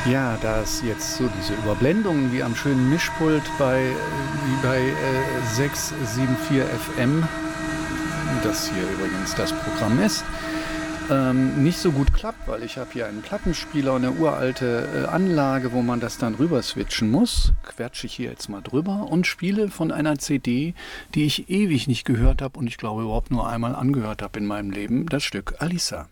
Ja, da es jetzt so diese Überblendungen wie am schönen Mischpult wie bei 674 FM, das hier übrigens das Programm ist, nicht so gut klappt, weil ich habe hier einen Plattenspieler und eine uralte Anlage, wo man das dann rüber switchen muss, quetsche ich hier jetzt mal drüber und spiele von einer CD, die ich ewig nicht gehört habe und ich glaube überhaupt nur einmal angehört habe in meinem Leben, das Stück Alisa.